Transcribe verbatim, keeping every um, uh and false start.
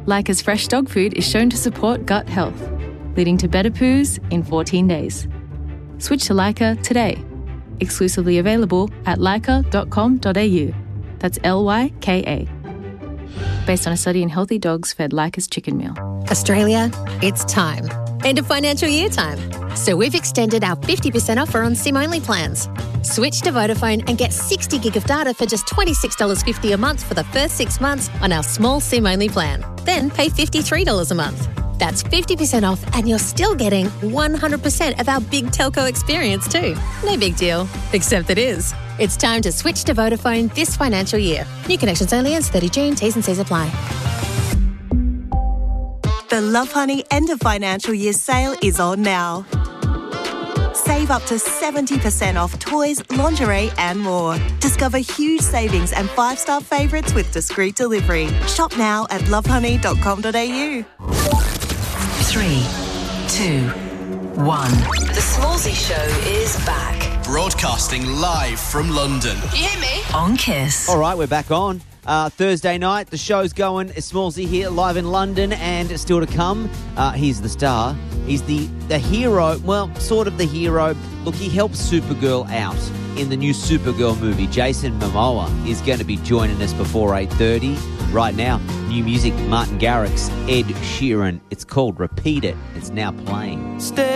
Leica's fresh dog food is shown to support gut health, leading to better poos in fourteen days. Switch to Leica today. Exclusively available at leica dot com dot a u. That's L Y K A. Based on a study in healthy dogs fed Leica's chicken meal. Australia, it's time. End of financial year time. So we've extended our fifty percent offer on SIM-only plans. Switch to Vodafone and get sixty gig of data for just twenty-six dollars fifty a month for the first six months on our small SIM-only plan. Then pay fifty-three dollars a month. That's fifty percent off and you're still getting one hundred percent of our big telco experience too. No big deal, except it is. It's time to switch to Vodafone this financial year. New connections only ends thirtieth of June. T's and C's apply. The Lovehoney end of financial year sale is on now. Save up to seventy percent off toys, lingerie and more. Discover huge savings and five-star favourites with discreet delivery. Shop now at lovehoney dot com dot a u. Three, two, one. The Smallsy Show is back. Broadcasting live from London. You hear me? On Kiss. All right, we're back on. Uh, Thursday night, the show's going. Smallsy here, live in London, and still to come, uh, he's the star. He's the, the hero, well, sort of the hero. Look, he helps Supergirl out in the new Supergirl movie. Jason Momoa is going to be joining us before eight thirty. Right now, new music, Martin Garrix, Ed Sheeran. It's called Repeat It. It's now playing. Stay